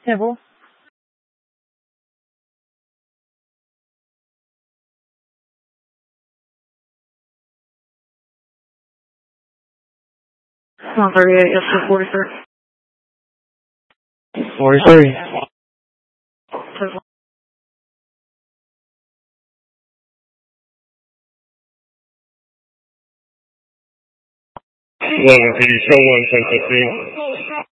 Civil. One 38, yes, sir, 43. 43. Civil. Logan, can you show 1 1015?